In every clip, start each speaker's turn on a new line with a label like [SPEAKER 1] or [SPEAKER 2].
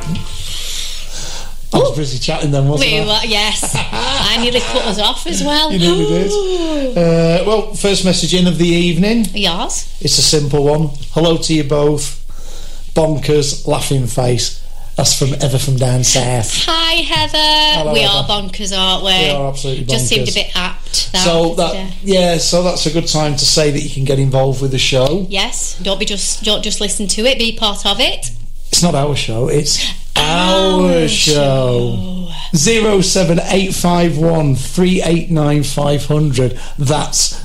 [SPEAKER 1] I was busy chatting then, wasn't I?
[SPEAKER 2] Yes. I nearly cut us off as well.
[SPEAKER 1] You nearly did. Well, first message in of the evening.
[SPEAKER 2] Yours?
[SPEAKER 1] It's a simple one. Hello to you both. Bonkers, laughing face. That's from down south.
[SPEAKER 2] Hi, Heather.
[SPEAKER 1] Hello,
[SPEAKER 2] we
[SPEAKER 1] Heather.
[SPEAKER 2] are bonkers, aren't we?
[SPEAKER 1] We are absolutely bonkers.
[SPEAKER 2] Just seemed a bit apt.
[SPEAKER 1] So that's a good time to say that you can get involved with the show.
[SPEAKER 2] Yes. Don't just listen to it. Be part of it.
[SPEAKER 1] It's not our show. It's our show. 07851 389 500. That's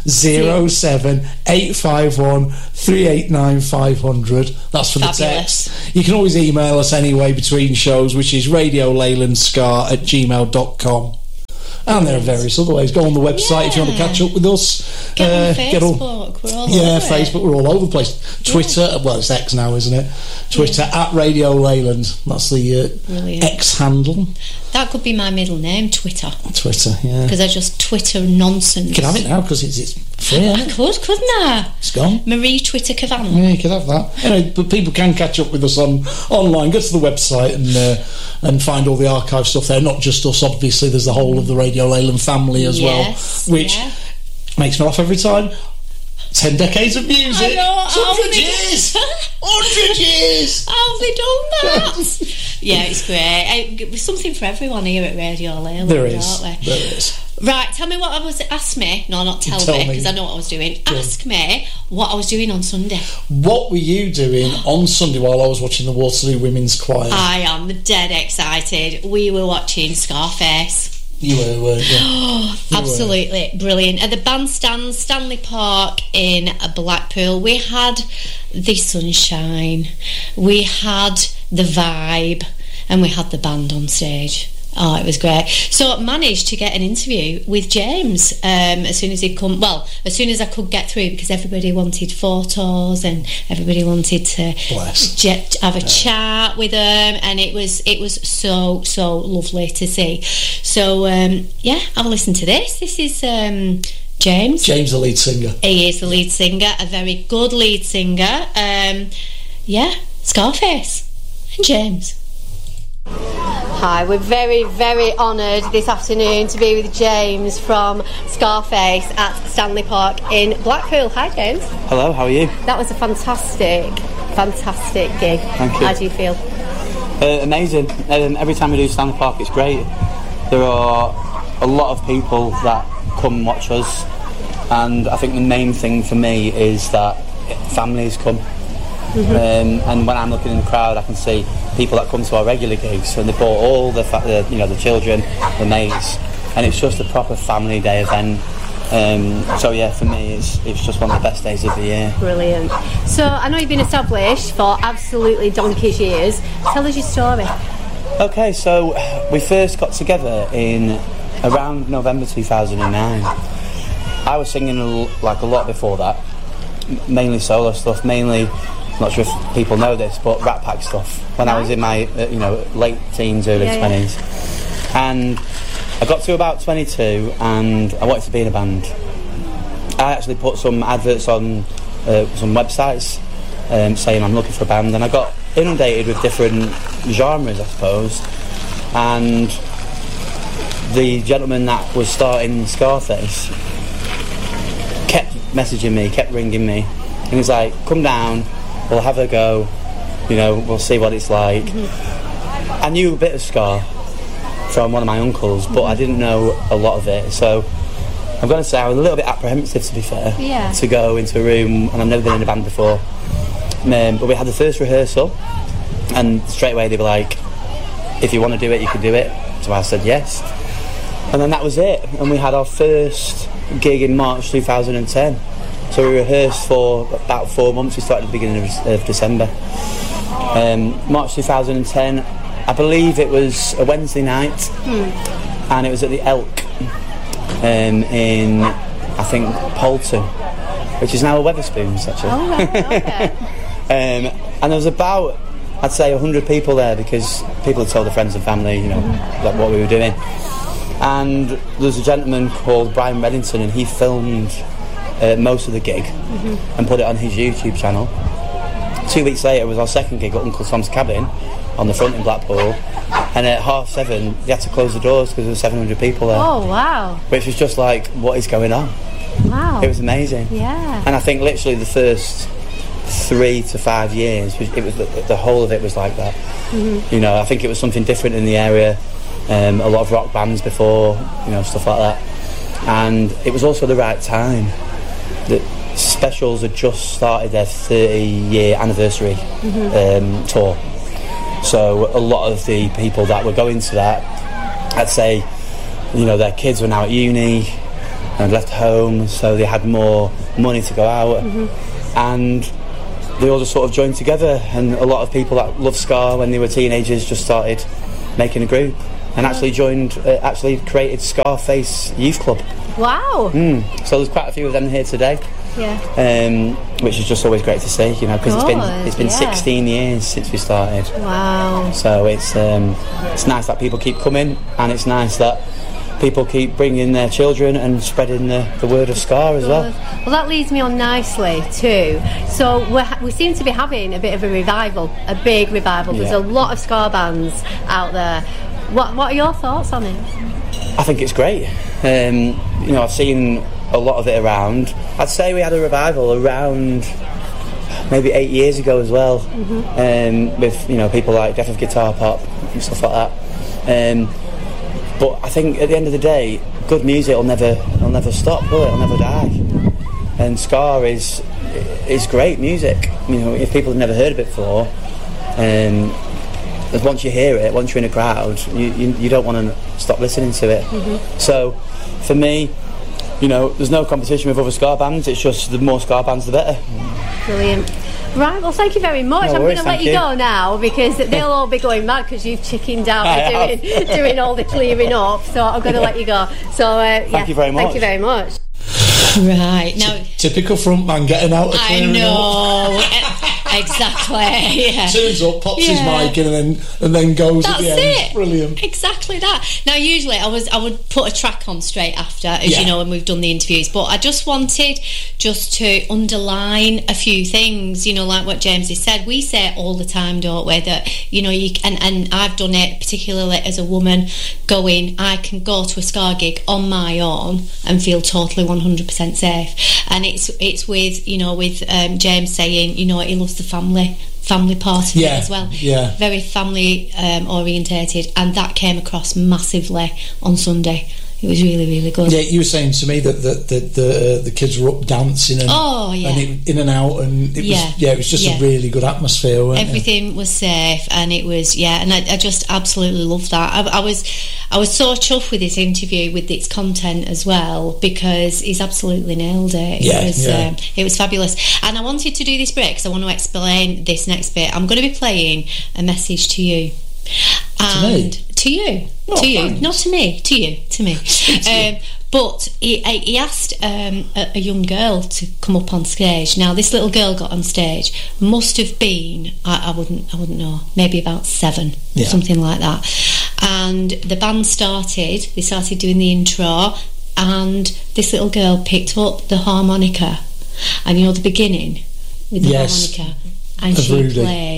[SPEAKER 1] 07851 389 500. That's for the text. You can always email us anyway between shows, which is radioleylandscar@gmail.com. And there are various other ways. Go on the website if you want to catch up with us.
[SPEAKER 2] Get on Facebook. We're all over
[SPEAKER 1] Facebook. We're all over the place. Twitter, well, it's X now, isn't it? Twitter at Radio Leyland. That's the X handle.
[SPEAKER 2] That could be my middle name, Twitter.
[SPEAKER 1] Twitter, yeah.
[SPEAKER 2] Because I just Twitter nonsense.
[SPEAKER 1] You can have it now because it's free.
[SPEAKER 2] I could, couldn't I?
[SPEAKER 1] It's gone.
[SPEAKER 2] Marie Twitter Cavan.
[SPEAKER 1] Yeah, you could have that. Anyway, but people can catch up with us online. Go to the website and find all the archive stuff there. Not just us, obviously. There's the whole of the Radio Leyland family as well, which makes me laugh every time. 10 decades of music.
[SPEAKER 2] I know.
[SPEAKER 1] 100 years. 100 years.
[SPEAKER 2] How have they done that? Yeah, it's great. There's something for everyone here at Radio Leyland.
[SPEAKER 1] There is.
[SPEAKER 2] Right, tell me what I was... Ask me. No, not tell me, because I know what I was doing. Ask me what I was doing on Sunday.
[SPEAKER 1] What were you doing on Sunday while I was watching the Waterloo Women's Choir?
[SPEAKER 2] I am dead excited. We were watching Scarface.
[SPEAKER 1] You were, weren't you?
[SPEAKER 2] Absolutely brilliant. At the bandstand, Stanley Park in Blackpool, we had the sunshine, we had the vibe, and we had the band on stage. Oh, it was great. So I managed to get an interview with James as soon as he'd come. Well, as soon as I could get through, because everybody wanted photos and everybody wanted to have a chat with him, and it was so lovely to see. So have a listen to this. This is James.
[SPEAKER 1] James, the lead singer.
[SPEAKER 2] He is the lead singer, a very good lead singer. Scarface and James.
[SPEAKER 3] Hi, we're very, very honoured this afternoon to be with James from Scarface at Stanley Park in Blackpool. Hi, James.
[SPEAKER 4] Hello, how are you?
[SPEAKER 3] That was a fantastic gig.
[SPEAKER 4] Thank you.
[SPEAKER 3] How do you feel?
[SPEAKER 4] Amazing. Every time we do Stanley Park, it's great. There are a lot of people that come and watch us, and I think the main thing for me is that families come. And when I'm looking in the crowd, I can see people that come to our regular gigs, and they brought all the children, the mates, and it's just a proper family day event. For me, it's just one of the best days of the year.
[SPEAKER 3] Brilliant. So I know you've been established for absolutely donkey's years. Tell us your story.
[SPEAKER 4] Okay, so we first got together in around November 2009. I was singing a lot before that, mainly solo stuff, not sure if people know this, but Rat Pack stuff, when I was in my late teens, early 20s. And I got to about 22 and I wanted to be in a band. I actually put some adverts on some websites saying I'm looking for a band, and I got inundated with different genres, I suppose. And the gentleman that was starting Scarface kept messaging me, kept ringing me, and he's like, come down, we'll have a go, we'll see what it's like. I knew a bit of ska from one of my uncles, but I didn't know a lot of it, so I'm going to say I was a little bit apprehensive, to be fair, to go into a room, and I've never been in a band before. But we had the first rehearsal, and straight away they were like, if you want to do it, you can do it. So I said yes, and then that was it, and we had our first gig in March 2010. So we rehearsed for about 4 months. We started at the beginning of December. March 2010, I believe it was a Wednesday night, and it was at the Elk in, I think, Poulton, which is now a Wetherspoons, actually.
[SPEAKER 3] Oh, right, okay.
[SPEAKER 4] And there was about, I'd say, 100 people there, because people had told their friends and family, like what we were doing. And there was a gentleman called Brian Reddington, and he filmed most of the gig and put it on his YouTube channel. 2 weeks later was our second gig at Uncle Tom's Cabin, on the front in Blackpool, and at 7:30 they had to close the doors because there were 700 people there.
[SPEAKER 3] Oh wow!
[SPEAKER 4] Which was just like, what is going on?
[SPEAKER 3] Wow!
[SPEAKER 4] It was amazing.
[SPEAKER 3] Yeah.
[SPEAKER 4] And I think literally the first 3 to 5 years, it was the whole of it was like that. Mm-hmm. You know, I think it was something different in the area. A lot of rock bands before, you know, stuff like that. And it was also the right time. The Specials had just started their 30-year anniversary tour. So a lot of the people that were going to that, I'd say, you know, their kids were now at uni and left home, so they had more money to go out. And they all just sort of joined together, and a lot of people that loved ska when they were teenagers just started making a group and actually created Scarface Youth Club.
[SPEAKER 3] Wow!
[SPEAKER 4] So there's quite a few of them here today.
[SPEAKER 3] Yeah.
[SPEAKER 4] Which is just always great to see, you know, because it's been 16 years since we started.
[SPEAKER 3] Wow.
[SPEAKER 4] So it's nice that people keep coming, and it's nice that people keep bringing their children and spreading the word of ska as well.
[SPEAKER 3] Well, that leads me on nicely too. So we seem to be having a bit of a revival, a big revival. There's a lot of ska bands out there. What are your thoughts on it?
[SPEAKER 4] I think it's great. You know, I've seen a lot of it around. I'd say we had a revival around maybe 8 years ago as well, with, you know, people like Death of Guitar Pop and stuff like that. But I think at the end of the day, good music will never stop, will it? It'll never die. And ska is great music. You know, if people have never heard of it before, once you hear it, once you're in a crowd, you don't want to stop listening to it. So for me, you know, there's no competition with other ska bands. It's just the more ska bands, the better.
[SPEAKER 3] Brilliant. Right, well, thank you very much.
[SPEAKER 4] No
[SPEAKER 3] I'm
[SPEAKER 4] worries,
[SPEAKER 3] going to let you go now because they'll all be going mad because you've chickened out doing all the clearing up. So I'm going to let you go. So thank
[SPEAKER 4] you very much.
[SPEAKER 3] Thank you very much.
[SPEAKER 2] Right now,
[SPEAKER 1] typical frontman getting out of clearing
[SPEAKER 2] up. Exactly. Yeah.
[SPEAKER 1] Turns up, pops his mic in, and then goes.
[SPEAKER 2] That's
[SPEAKER 1] at the end.
[SPEAKER 2] it.
[SPEAKER 1] Brilliant.
[SPEAKER 2] Exactly that. Now, usually I would put a track on straight after, as you know, when we've done the interviews. But I just wanted to underline a few things. You know, like what James has said. We say it all the time, don't we? That, you know, and I've done it particularly as a woman. I can go to a ska gig on my own and feel totally 100% safe. And it's with, you know, with James saying, you know, he loves the family part of it as well.
[SPEAKER 1] Yeah.
[SPEAKER 2] Very family orientated, and that came across massively on Sunday. It was really, really good.
[SPEAKER 1] Yeah, you were saying to me that the kids were up dancing and in and out, and it was just a really good atmosphere.
[SPEAKER 2] Everything was safe, and it was and I just absolutely loved that. I was so chuffed with this interview, with its content as well, because he's absolutely nailed it. It was fabulous, and I wanted to do this break because I want to explain this next bit. I'm going to be playing a message to you. And to you,
[SPEAKER 1] thanks.
[SPEAKER 2] Not to me, to me. But he asked a young girl to come up on stage. Now, this little girl got on stage, must have been, I wouldn't know, maybe about 7, something like that. And the band started doing the intro, and this little girl picked up the harmonica, and you know the beginning with the harmonica. And she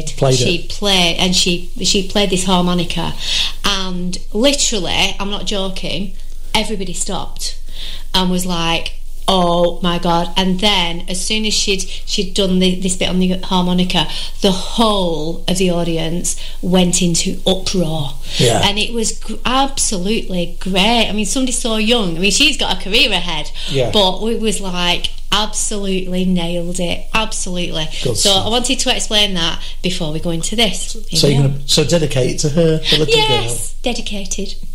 [SPEAKER 2] played this harmonica, and literally, I'm not joking, everybody stopped and was like, oh my god. And then as soon as she'd done this bit on the harmonica, the whole of the audience went into uproar, and it was absolutely great. I mean, somebody so young, I mean, she's got a career ahead, but it was like absolutely nailed it, absolutely. So I wanted to explain that before we go into this.
[SPEAKER 1] So you're going to dedicated to her, the little girl.
[SPEAKER 2] Yes, dedicated.